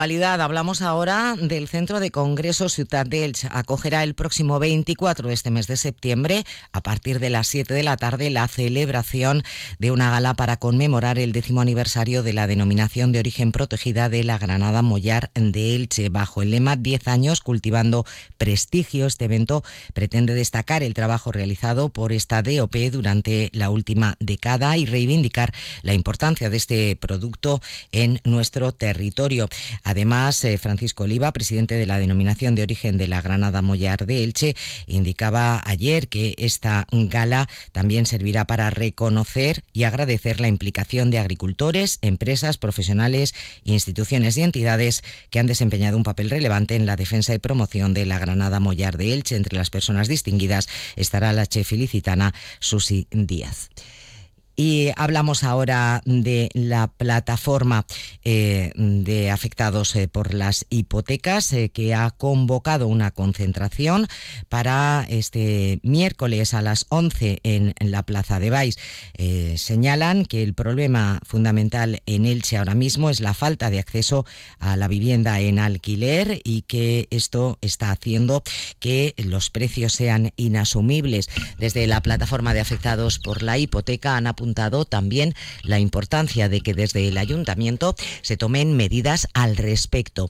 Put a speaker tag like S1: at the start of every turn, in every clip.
S1: Hablamos ahora del Centro de Congresos Ciutat d'Elx. Acogerá el próximo 24 de este mes de septiembre, a partir de las 7 de la tarde, la celebración de una gala para conmemorar el 10º aniversario de la denominación de origen protegida de la Granada Mollar de Elche. Bajo el lema 10 años cultivando prestigio, este evento pretende destacar el trabajo realizado por esta DOP durante la última década y reivindicar la importancia de este producto en nuestro territorio. Además, Francisco Oliva, presidente de la denominación de origen de la Granada Mollar de Elche, indicaba ayer que esta gala también servirá para reconocer y agradecer la implicación de agricultores, empresas, profesionales, instituciones y entidades que han desempeñado un papel relevante en la defensa y promoción de la Granada Mollar de Elche. Entre las personas distinguidas estará la chef ilicitana Susi Díaz. Y hablamos ahora de la plataforma de afectados por las hipotecas que ha convocado una concentración para este miércoles a las 11 en la Plaza de Baix. Señalan que el problema fundamental en Elche ahora mismo es la falta de acceso a la vivienda en alquiler y que esto está haciendo que los precios sean inasumibles. Desde la plataforma de afectados por la hipoteca han apuntado también la importancia de que desde el ayuntamiento se tomen medidas al respecto.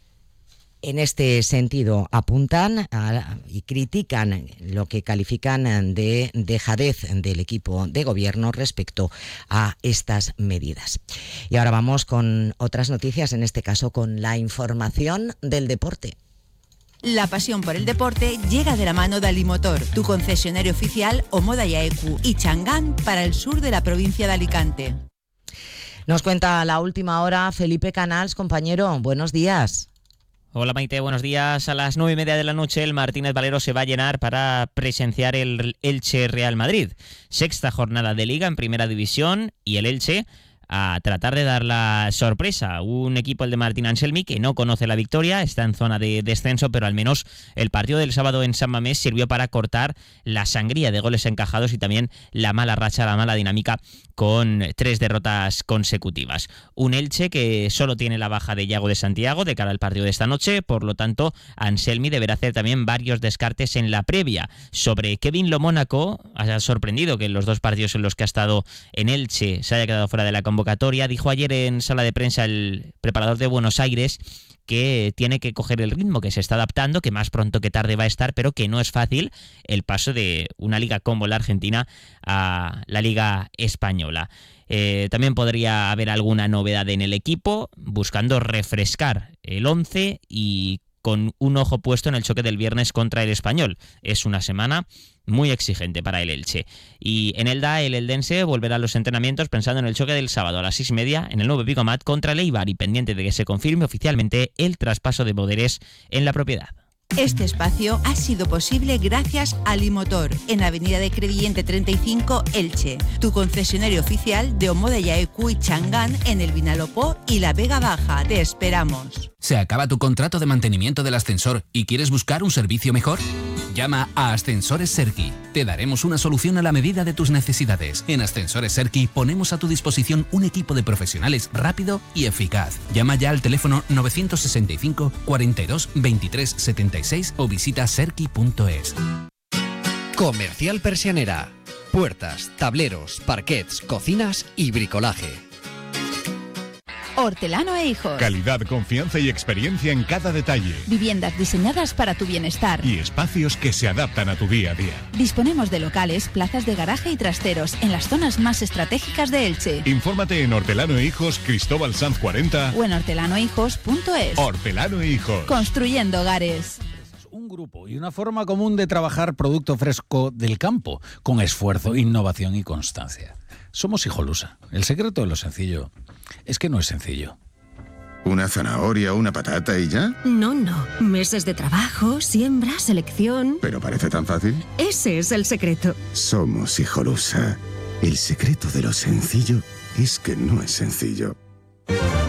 S1: En este sentido, apuntan y critican lo que califican de dejadez del equipo de gobierno respecto a estas medidas. Y ahora vamos con otras noticias, en este caso con la información del deporte.
S2: La pasión por el deporte llega de la mano de Alimotor, tu concesionario oficial Omoda Yaeku y Changán para el sur de la provincia de Alicante.
S1: Nos cuenta a la última hora Felipe Canals. Compañero, buenos días.
S3: Hola Maite, buenos días. A las 9:30 de la noche el Martínez Valero se va a llenar para presenciar el Elche Real Madrid. Sexta jornada de Liga en Primera División y el Elche a tratar de dar la sorpresa. Un equipo, el de Martín Anselmi, que no conoce la victoria, está en zona de descenso, pero al menos el partido del sábado en San Mamés sirvió para cortar la sangría de goles encajados y también la mala racha, la mala dinámica con 3 derrotas consecutivas. Un Elche que solo tiene la baja de Yago de Santiago de cara al partido de esta noche, por lo tanto Anselmi deberá hacer también varios descartes en la previa. Sobre Kevin Lo Mónaco, ha sorprendido que en los 2 partidos en los que ha estado en Elche se haya quedado fuera de la convocatoria. Dijo ayer en sala de prensa el preparador de Buenos Aires que tiene que coger el ritmo, que se está adaptando, que más pronto que tarde va a estar, pero que no es fácil el paso de una liga como la Argentina a la liga española. También podría haber alguna novedad en el equipo, buscando refrescar el 11 y con un ojo puesto en el choque del viernes contra el Español. Es una semana muy exigente para el Elche. Y en Elda, el eldense volverá a los entrenamientos pensando en el choque del sábado a las 6:30 en el nuevo Pico Mat contra el Eibar y pendiente de que se confirme oficialmente el traspaso de poderes en la propiedad.
S2: Este espacio ha sido posible gracias a Alimotor, en Avenida de Crevillente 35, Elche, tu concesionario oficial de Omoda Yaeku y Changán en el Vinalopó y la Vega Baja. Te esperamos.
S4: ¿Se acaba tu contrato de mantenimiento del ascensor y quieres buscar un servicio mejor? Llama a Ascensores Serki. Te daremos una solución a la medida de tus necesidades. En Ascensores Serki ponemos a tu disposición un equipo de profesionales rápido y eficaz. Llama ya al teléfono 965 42 23 76 o visita serki.es.
S5: Comercial Persianera. Puertas, tableros, parquets, cocinas y bricolaje.
S6: Hortelano e Hijos.
S7: Calidad, confianza y experiencia en cada detalle.
S6: Viviendas diseñadas para tu bienestar.
S7: Y espacios que se adaptan a tu día a día.
S6: Disponemos de locales, plazas de garaje y trasteros en las zonas más estratégicas de Elche.
S7: Infórmate en Hortelano e Hijos, Cristóbal Sanz 40
S6: o en hortelanohijos.es.
S7: Hortelano e Hijos.
S6: Construyendo hogares.
S8: Un grupo y una forma común de trabajar producto fresco del campo, con esfuerzo, innovación y constancia. Somos Hijolusa. El secreto de lo sencillo es que no es sencillo.
S9: ¿Una zanahoria, una patata y ya?
S10: No. Meses de trabajo, siembra, selección...
S9: ¿Pero parece tan fácil?
S10: Ese es el secreto.
S9: Somos Hijolusa. El secreto de lo sencillo es que no es sencillo.